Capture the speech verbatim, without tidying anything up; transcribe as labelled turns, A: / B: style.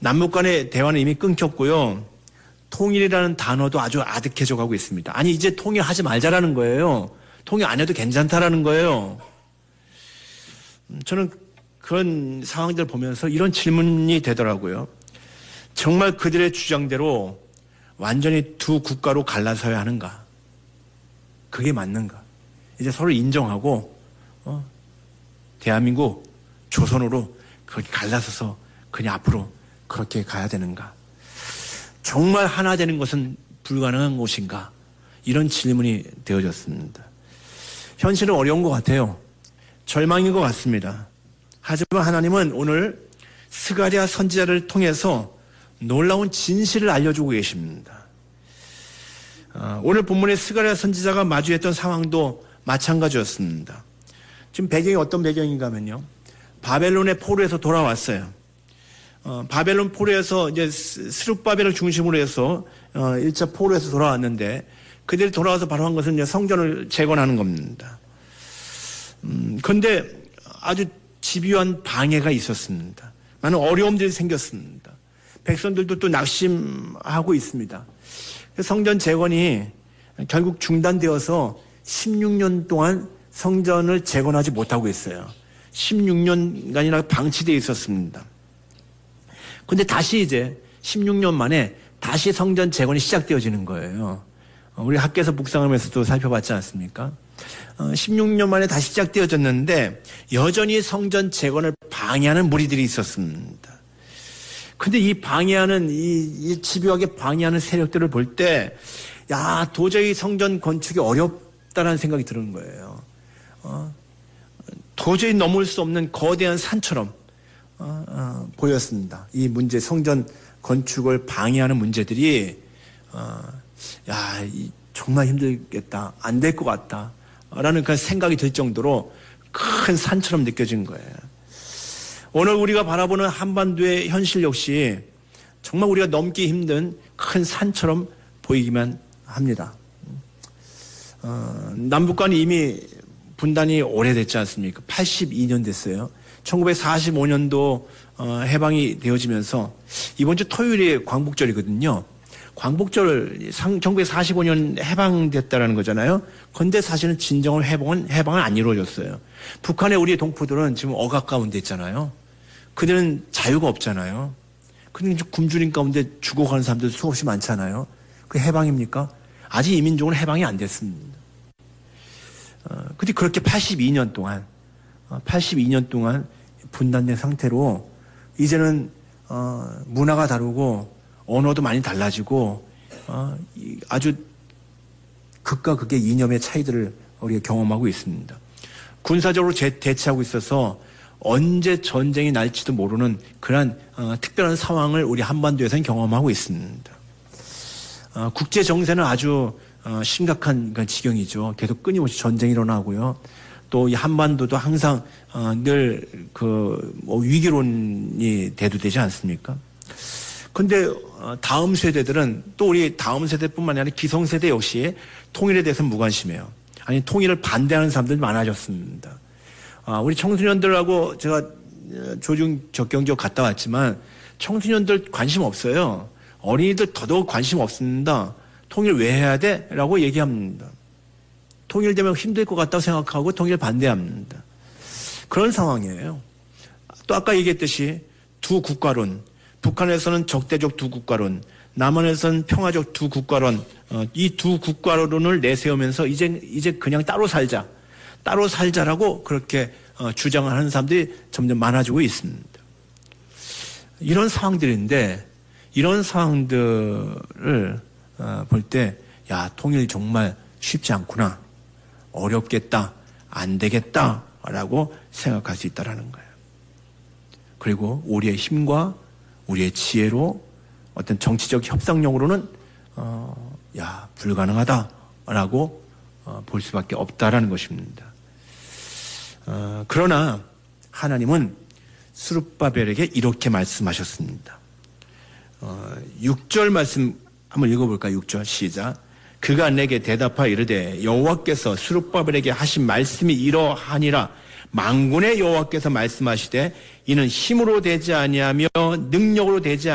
A: 남북 간의 대화는 이미 끊겼고요. 통일이라는 단어도 아주 아득해져 가고 있습니다. 아니 이제 통일하지 말자라는 거예요. 통일 안 해도 괜찮다라는 거예요. 저는 그런 상황들을 보면서 이런 질문이 되더라고요. 정말 그들의 주장대로 완전히 두 국가로 갈라서야 하는가? 그게 맞는가? 이제 서로 인정하고 어, 대한민국, 조선으로 그렇게 갈라서서 그냥 앞으로 그렇게 가야 되는가? 정말 하나 되는 것은 불가능한 것인가? 이런 질문이 되어졌습니다. 현실은 어려운 것 같아요. 절망인 것 같습니다. 하지만 하나님은 오늘 스가랴 선지자를 통해서 놀라운 진실을 알려주고 계십니다. 어, 오늘 본문의 스가랴 선지자가 마주했던 상황도 마찬가지였습니다. 지금 배경이 어떤 배경인가 하면요. 바벨론의 포로에서 돌아왔어요. 어, 바벨론 포로에서 이제 스룹바벨을 중심으로 해서 어, 일 차 포로에서 돌아왔는데 그들이 돌아와서 바로 한 것은 이제 성전을 재건하는 겁니다. 음, 그런데 아주 집요한 방해가 있었습니다. 많은 어려움들이 생겼습니다. 백성들도 또 낙심하고 있습니다. 성전 재건이 결국 중단되어서 십육 년 동안 성전을 재건하지 못하고 있어요. 십육 년간이나 방치되어 있었습니다. 그런데 다시 이제 십육 년 만에 다시 성전 재건이 시작되어지는 거예요. 우리 학교에서 묵상하면서도 살펴봤지 않습니까? 십육 년 만에 다시 시작되어졌는데 여전히 성전 재건을 방해하는 무리들이 있었습니다. 근데 이 방해하는, 이, 이 집요하게 방해하는 세력들을 볼 때, 야, 도저히 성전 건축이 어렵다라는 생각이 드는 거예요. 어, 도저히 넘을 수 없는 거대한 산처럼, 어, 어, 보였습니다. 이 문제, 성전 건축을 방해하는 문제들이, 어, 야, 이, 정말 힘들겠다. 안 될 것 같다. 라는 그런 생각이 들 정도로 큰 산처럼 느껴진 거예요. 오늘 우리가 바라보는 한반도의 현실 역시 정말 우리가 넘기 힘든 큰 산처럼 보이기만 합니다. 어, 남북 간이 이미 분단이 오래됐지 않습니까? 팔십이 년 됐어요. 천구백사십오 년도 어, 해방이 되어지면서 이번 주 토요일이 광복절이거든요. 광복절 천구백사십오 년 해방됐다라는 거잖아요. 그런데 사실은 진정한 해방은 해방은 안 이루어졌어요. 북한의 우리의 동포들은 지금 억압 가운데 있잖아요. 그들은 자유가 없잖아요. 그들은 굶주림 가운데 죽어가는 사람들 수없이 많잖아요. 그게 해방입니까? 아직 이 민족은 해방이 안 됐습니다. 어, 근데 그렇게 팔십이 년 동안, 어, 팔십이 년 동안 분단된 상태로 이제는 어, 문화가 다르고 언어도 많이 달라지고 어, 아주 극과 극의 이념의 차이들을 우리가 경험하고 있습니다. 군사적으로 제, 대치하고 있어서 언제 전쟁이 날지도 모르는 그런 어, 특별한 상황을 우리 한반도에서는 경험하고 있습니다. 어, 국제 정세는 아주 어, 심각한 그 지경이죠. 계속 끊임없이 전쟁이 일어나고요. 또 이 한반도도 항상 어, 늘 그 뭐 위기론이 대두되지 않습니까? 그런데 어, 다음 세대들은 또 우리 다음 세대뿐만 아니라 기성세대 역시 통일에 대해서 무관심해요. 아니 통일을 반대하는 사람들이 많아졌습니다. 아, 우리 청소년들하고 제가 조중 적경 지역 갔다 왔지만 청소년들 관심 없어요. 어린이들 더더욱 관심 없습니다. 통일 왜 해야 돼? 라고 얘기합니다. 통일되면 힘들 것 같다고 생각하고 통일 반대합니다. 그런 상황이에요. 또 아까 얘기했듯이 두 국가론, 북한에서는 적대적 두 국가론, 남한에서는 평화적 두 국가론, 어, 이 두 국가론을 내세우면서 이제 이제 그냥 따로 살자, 따로 살자라고 그렇게 어, 주장을 하는 사람들이 점점 많아지고 있습니다. 이런 상황들인데 이런 상황들을 어, 볼 때, 야, 통일 정말 쉽지 않구나, 어렵겠다, 안 되겠다라고 생각할 수 있다라는 거예요. 그리고 우리의 힘과 우리의 지혜로 어떤 정치적 협상력으로는 어, 야, 불가능하다라고 어, 볼 수밖에 없다라는 것입니다. 어, 그러나 하나님은 스룹바벨에게 이렇게 말씀하셨습니다. 어, 육 절 말씀 한번 읽어볼까요? 육 절 시작. 그가 내게 대답하여 이르되 여호와께서 스룹바벨에게 하신 말씀이 이러하니라. 만군의 여호와께서 말씀하시되 이는 힘으로 되지 아니하며 능력으로 되지